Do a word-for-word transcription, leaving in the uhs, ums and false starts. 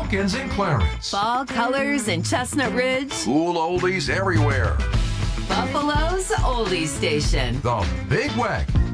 Hawkins and Clarence. Fall colors in Chestnut Ridge. Cool oldies everywhere. Buffalo's Oldie Station. The Big Wagon.